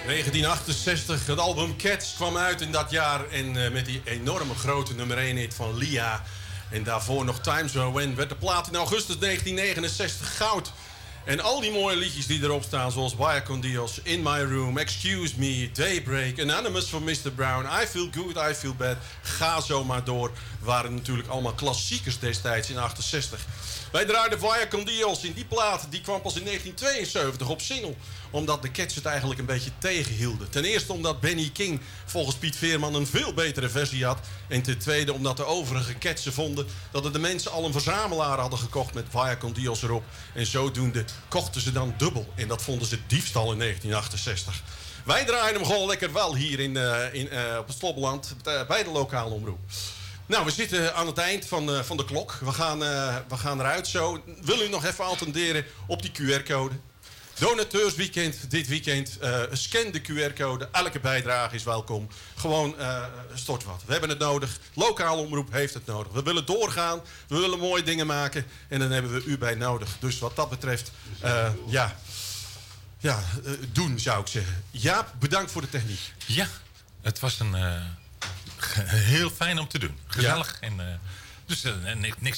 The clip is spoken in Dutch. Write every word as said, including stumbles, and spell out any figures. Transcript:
negentien achtenzestig, het album Cats kwam uit in dat jaar. En uh, met die enorme grote nummer één hit van Lia. En daarvoor nog Times Are When werd de plaat in augustus negentien negenenzestig goud. En al die mooie liedjes die erop staan, zoals Vaya con Dios, In My Room, Excuse Me, Daybreak, Anonymous van mister Brown, I Feel Good, I Feel Bad, ga zo maar door, waren natuurlijk allemaal klassiekers destijds in achtenzestig. Wij draaiden Vaya con Dios in die plaat, die kwam pas in negentien tweeënzeventig op single, omdat de Cats het eigenlijk een beetje tegenhielden. Ten eerste omdat Benny King volgens Piet Veerman een veel betere versie had. En ten tweede omdat de overige Catsen vonden dat de mensen al een verzamelaar hadden gekocht met Vaya con Dios erop. En zodoende kochten ze dan dubbel. En dat vonden ze diefstal in negentien achtenzestig. Wij draaien hem gewoon lekker wel hier in, uh, in, uh, op het Slobbeland uh, bij de lokale omroep. Nou, we zitten aan het eind van, uh, van de klok. We gaan, uh, we gaan eruit zo. Wil u nog even attenderen op die Q R-code? Donateursweekend dit weekend. Uh, scan de Q R-code. Elke bijdrage is welkom. Gewoon uh, stort wat. We hebben het nodig. Lokale omroep heeft het nodig. We willen doorgaan. We willen mooie dingen maken. En dan hebben we u bij nodig. Dus wat dat betreft, uh, ja, ja uh, doen zou ik zeggen. Jaap, bedankt voor de techniek. Ja, het was een uh, heel fijn om te doen. Gezellig. Ja. En, uh, dus uh, niks